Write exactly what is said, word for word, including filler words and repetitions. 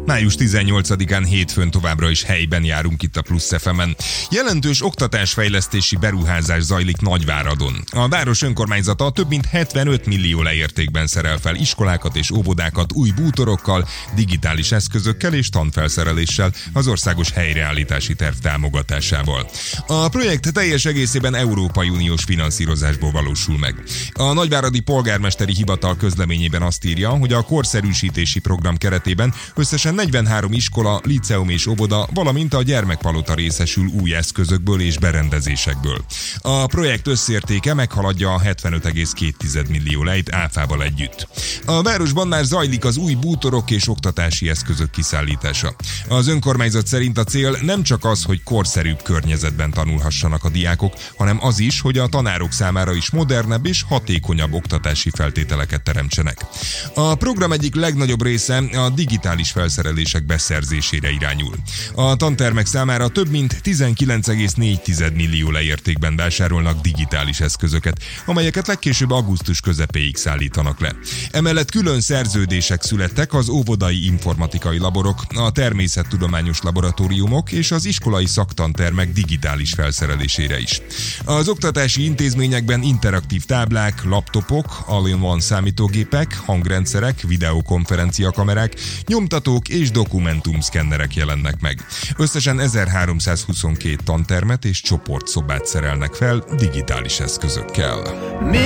május tizennyolcadikán hétfőn továbbra is helyben járunk itt a Plusz ef emen. Jelentős oktatásfejlesztési beruházás zajlik Nagyváradon. A város önkormányzata több mint hetvenöt millió leértékben szerel fel iskolákat és óvodákat új bútorokkal, digitális eszközökkel és tanfelszereléssel az országos helyreállítási terv támogatásával. A projekt teljes egészében Európai Uniós finanszírozásból valósul meg. A nagyváradi polgármesteri hivatal közleményében azt írja, hogy a korszerűsítési program keretében összesen negyvenhárom iskola, liceum és óvoda, valamint a gyermekpalota részesül új eszközökből és berendezésekből. A projekt összértéke meghaladja a hetvenöt egész két millió lejt áfával együtt. A városban már zajlik az új bútorok és oktatási eszközök kiszállítása. Az önkormányzat szerint a cél nem csak az, hogy korszerűbb környezetben tanulhassanak a diákok, hanem az is, hogy a tanárok számára is modernebb és hatékonyabb oktatási feltételeket teremtsenek. A program egyik legnagyobb része a digitális felszerelések beszerzésére irányul. A tantermek számára több mint tizenkilenc egész négy millió leértékben vásárolnak digitális eszközöket, amelyeket legkésőbb augusztus közepéig szállítanak le. Emellett külön szerződések születtek az óvodai informatikai laborok, a természettudományos laboratóriumok és az iskolai szaktantermek digitális felszerelésére is. Az oktatási intézményekben interaktív táblák, laptopok, all-in-one számítógépek, hangrendszerek, videokonferenciakamerák, nyomtatók és dokumentumszkennerek jelennek meg. Összesen ezerháromszázhuszonkettő tantermet és csoportszobát szerelnek fel digitális eszközökkel.